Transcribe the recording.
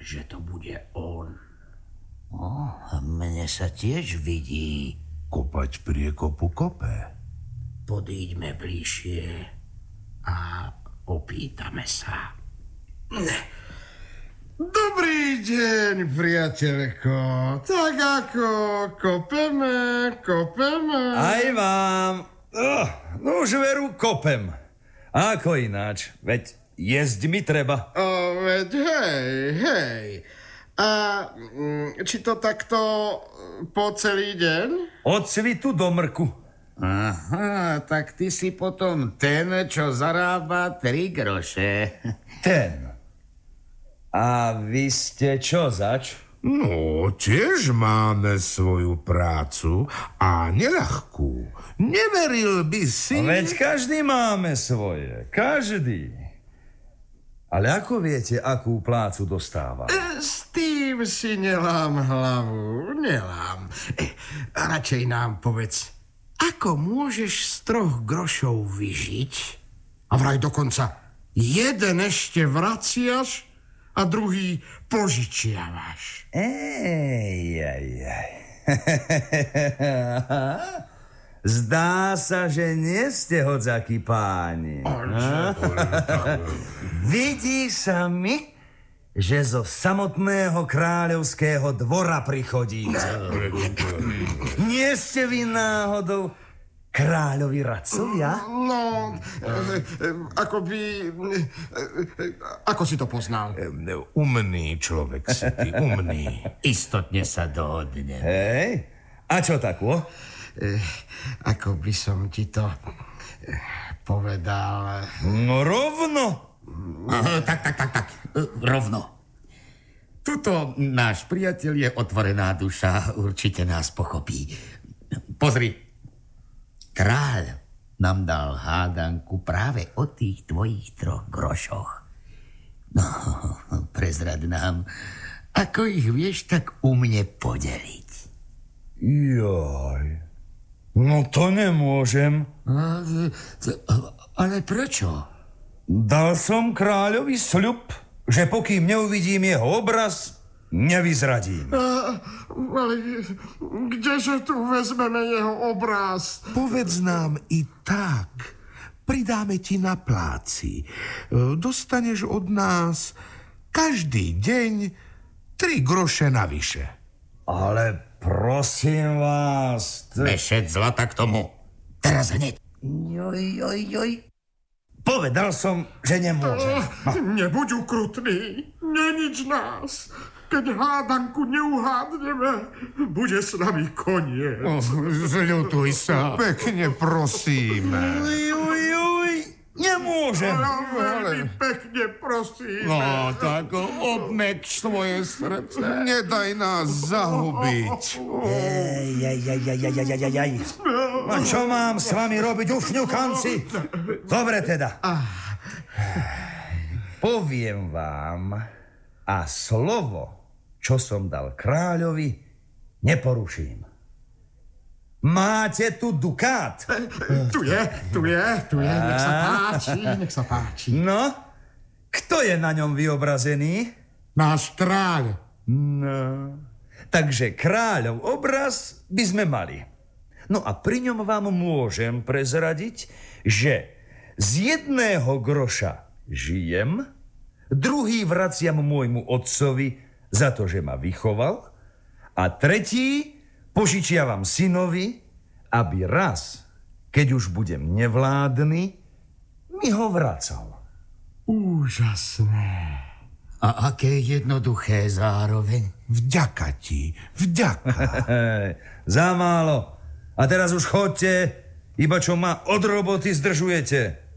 že to bude on. Mne sa tiež vidí. Kopať priekopu kope. Podíďme bližšie a opýtame sa. Dobrý deň, priateľko. Tak ako kopeme. Aj vám. No už veru kopem. A ako ináč? Veď jesť mi treba. Veď hej. A či to takto po celý deň? Od svitu do mrku. Aha, tak ty si potom ten, čo zarába 3 groše. Ten. A vy ste čo zač? No, tiež máme svoju prácu a neľahkú. Neveril by si... Veď každý máme svoje. Každý. Ale ako viete, akú plácu dostáva? S tým si nelám hlavu. Radšej nám povedz, ako môžeš z 3 grošov vyžiť? A vraj dokonca jeden ešte vraciaš a druhý požičiavaš. Zdá sa, že nie ste hodzakí páni. Vidí sa mi, že zo samotného kráľovského dvora prichodíte. Nie ste vy náhodou kráľovi radcovia? No, ako si to poznal? Umný človek si ty, umný. Istotne sa dohodne. Hej, a čo takú? Ako by som ti to povedal... No rovno. Tak. Rovno. Tuto náš priateľ je otvorená duša, určite nás pochopí. Pozri, kráľ nám dal hádanku práve o tých tvojich 3 grošoch. No, prezrad nám, ako ich vieš tak umne podeliť. Joj, no to nemôžem. Ale prečo? Dal som kráľovi sľub, že pokým neuvidím jeho obraz, nevyzradím. Ale kdeže tu vezmeme jeho obraz? Povedz nám i tak. Pridáme ti na pláci. Dostaneš od nás každý deň 3 groše navyše. Ale prosím vás... Mešec zlata k tomu. Teraz hneď. Joj. Povedal som, že nemôžem. Nebuď ukrutný, nenič nás. Keď hádanku neuhádneme, bude s nami koniec. Zľutuj sa. Pekne prosíme. Juj, nemôžem. Veľmi pekne prosíme. No, tak obmeč svoje srdce. Nedaj nás zahubiť. Jaj. A čo mám s vami robiť, ufňukanci? Dobre teda. Poviem vám a slovo, čo som dal kráľovi, neporuším. Máte tu dukát? Tu je. Nech sa páči. No, kto je na ňom vyobrazený? Náš kráľ. No, takže kráľov obraz by sme mali. No a pri ňom vám môžem prezradiť, že z 1 groša žijem, druhý vraciam môjmu otcovi za to, že ma vychoval, a tretí požičiavam synovi, aby raz, keď už budem nevládny, mi ho vracal. Úžasné. A aké jednoduché zároveň. Vďaka ti, vďaka. Za málo. A teraz už chodte, iba čo ma od roboty zdržujete.